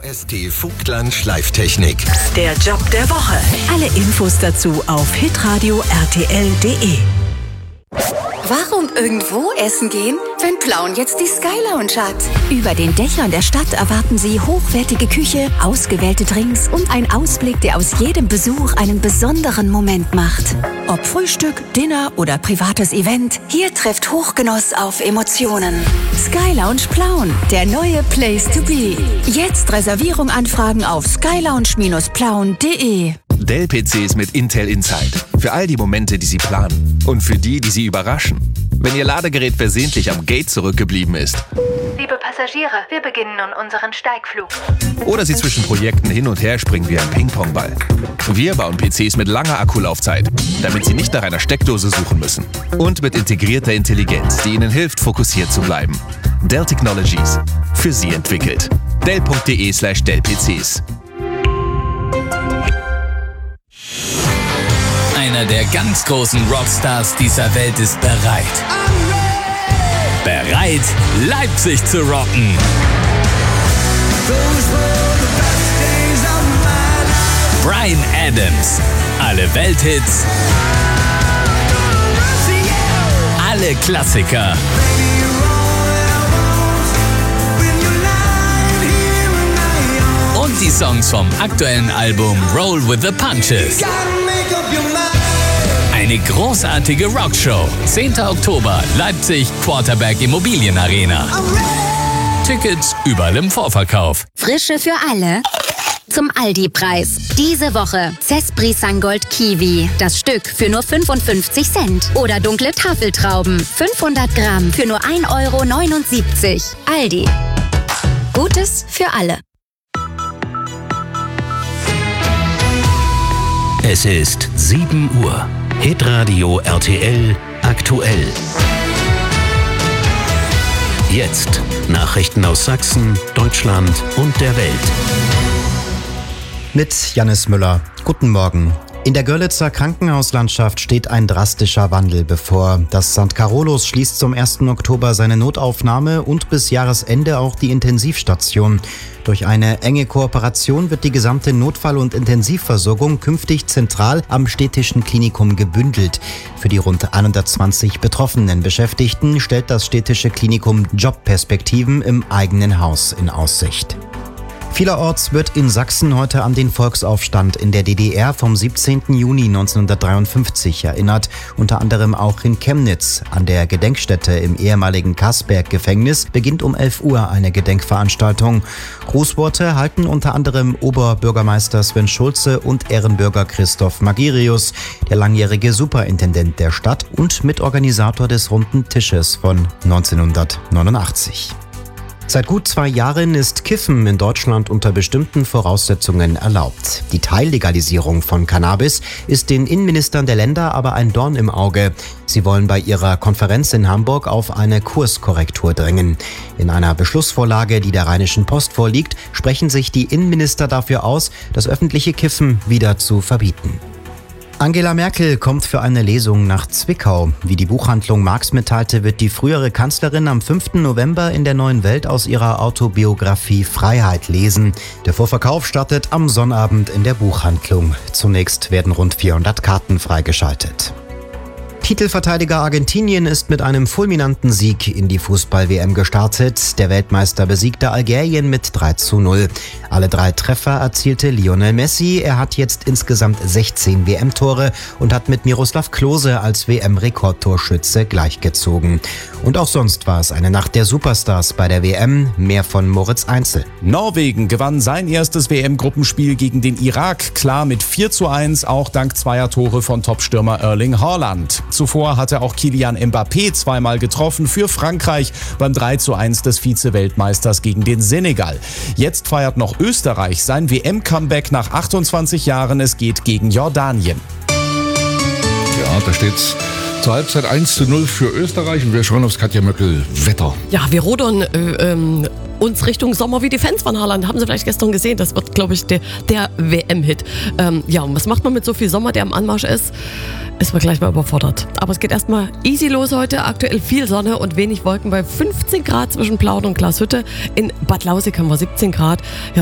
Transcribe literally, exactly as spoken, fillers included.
S T Vogtland Schleiftechnik. Der Job der Woche. Alle Infos dazu auf hitradio r t l punkt d e. Warum irgendwo essen gehen, wenn Plauen jetzt die Sky Lounge hat? Über den Dächern der Stadt erwarten Sie hochwertige Küche, ausgewählte Drinks und einen Ausblick, der aus jedem Besuch einen besonderen Moment macht. Ob Frühstück, Dinner oder privates Event, hier trifft Hochgenuss auf Emotionen. Sky Lounge Plauen, der neue Place to be. Jetzt Reservierung anfragen auf skylounge Bindestrich plauen punkt d e. Dell-P Cs mit Intel Inside. Für all die Momente, die Sie planen. Und für die, die Sie überraschen. Wenn Ihr Ladegerät versehentlich am Gate zurückgeblieben ist. Liebe Passagiere, wir beginnen nun unseren Steigflug. Oder Sie zwischen Projekten hin und her springen wie ein Ping-Pong-Ball. Wir bauen P Cs mit langer Akkulaufzeit, damit Sie nicht nach einer Steckdose suchen müssen. Und mit integrierter Intelligenz, die Ihnen hilft, fokussiert zu bleiben. Dell Technologies. Für Sie entwickelt. dell punkt d e slash dell p c s. Einer der ganz großen Rockstars dieser Welt ist bereit. Bereit, Leipzig zu rocken. Bryan Adams. Alle Welthits. Alle Klassiker. Und die Songs vom aktuellen Album Roll with the Punches. Eine großartige Rockshow. zehnter Oktober, Leipzig, Quarterback Immobilienarena. Tickets überall im Vorverkauf. Frische für alle. Zum Aldi-Preis. Diese Woche Cespri Sangold Kiwi. Das Stück für nur fünfundfünfzig Cent. Oder dunkle Tafeltrauben. fünfhundert Gramm für nur ein Euro neunundsiebzig. Aldi. Gutes für alle. Es ist sieben Uhr. Hitradio R T L aktuell. Jetzt Nachrichten aus Sachsen, Deutschland und der Welt. Mit Jannis Müller. Guten Morgen. In der Görlitzer Krankenhauslandschaft steht ein drastischer Wandel bevor. Das Sankt Carolus schließt zum ersten Oktober seine Notaufnahme und bis Jahresende auch die Intensivstation. Durch eine enge Kooperation wird die gesamte Notfall- und Intensivversorgung künftig zentral am städtischen Klinikum gebündelt. Für die rund hundertzwanzig betroffenen Beschäftigten stellt das städtische Klinikum Jobperspektiven im eigenen Haus in Aussicht. Vielerorts wird in Sachsen heute an den Volksaufstand in der D D R vom siebzehnten Juni neunzehnhundertdreiundfünfzig erinnert, unter anderem auch in Chemnitz. An der Gedenkstätte im ehemaligen Karsberg-Gefängnis beginnt um elf Uhr eine Gedenkveranstaltung. Grußworte halten unter anderem Oberbürgermeister Sven Schulze und Ehrenbürger Christoph Magirius, der langjährige Superintendent der Stadt und Mitorganisator des Runden Tisches von neunzehnhundertneunundachtzig. Seit gut zwei Jahren ist Kiffen in Deutschland unter bestimmten Voraussetzungen erlaubt. Die Teillegalisierung von Cannabis ist den Innenministern der Länder aber ein Dorn im Auge. Sie wollen bei ihrer Konferenz in Hamburg auf eine Kurskorrektur drängen. In einer Beschlussvorlage, die der Rheinischen Post vorliegt, sprechen sich die Innenminister dafür aus, das öffentliche Kiffen wieder zu verbieten. Angela Merkel kommt für eine Lesung nach Zwickau. Wie die Buchhandlung Marx mitteilte, wird die frühere Kanzlerin am fünften November in der Neuen Welt aus ihrer Autobiografie Freiheit lesen. Der Vorverkauf startet am Sonnabend in der Buchhandlung. Zunächst werden rund vierhundert Karten freigeschaltet. Titelverteidiger Argentinien ist mit einem fulminanten Sieg in die Fußball-W M gestartet. Der Weltmeister besiegte Algerien mit drei zu null. Alle drei Treffer erzielte Lionel Messi. Er hat jetzt insgesamt sechzehn W M-Tore und hat mit Miroslav Klose als W M-Rekordtorschütze gleichgezogen. Und auch sonst war es eine Nacht der Superstars bei der W M. Mehr von Moritz Einzel. Norwegen gewann sein erstes W M-Gruppenspiel gegen den Irak klar mit vier zu eins, auch dank zweier Tore von Topstürmer Erling Haaland. Zuvor hatte auch Kylian Mbappé zweimal getroffen für Frankreich beim drei zu eins des Vize-Weltmeisters gegen den Senegal. Jetzt feiert noch Österreich sein W M-Comeback nach achtundzwanzig Jahren. Es geht gegen Jordanien. Ja, da steht's zur Halbzeit eins zu null für Österreich und wir schauen aufs Katja Möckel Wetter. Ja, wir rudern äh, ähm, uns Richtung Sommer wie die Fans von Haaland. Haben Sie vielleicht gestern gesehen? Das wird, glaube ich, der, der W M-Hit. Ähm, ja, und was macht man mit so viel Sommer, der am Anmarsch ist? Ist man gleich mal überfordert. Aber es geht erstmal easy los heute. Aktuell viel Sonne und wenig Wolken bei fünfzehn Grad zwischen Plauen und Glashütte. In Bad Lausick haben wir siebzehn Grad. Ja,